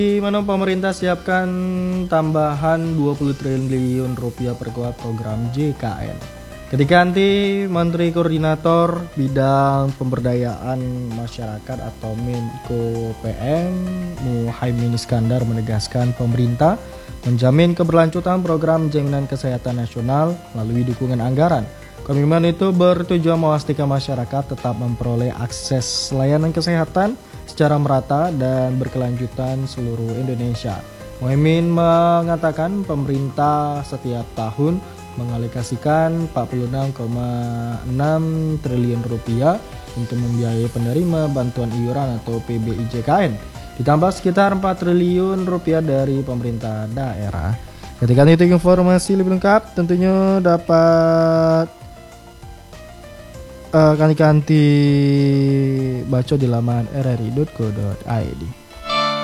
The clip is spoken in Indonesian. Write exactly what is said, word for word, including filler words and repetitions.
Di mana pemerintah siapkan tambahan dua puluh triliun rupiah perkuat program J K N. Ketika nanti Menteri Koordinator Bidang Pemberdayaan Masyarakat atau Menko P M Muhaimin Iskandar menegaskan pemerintah menjamin keberlanjutan program jaminan kesehatan nasional melalui dukungan anggaran. Komitmen itu bertujuan memastikan masyarakat tetap memperoleh akses layanan kesehatan secara merata dan berkelanjutan seluruh Indonesia. Muhaimin mengatakan pemerintah setiap tahun mengalokasikan empat puluh enam koma enam triliun rupiah untuk membiayai penerima bantuan iuran atau P B I J K N, ditambah sekitar empat triliun rupiah dari pemerintah daerah. Ketika itu informasi lebih lengkap tentunya dapat uh, kanti-kanti baca di laman r r i dot co dot i d.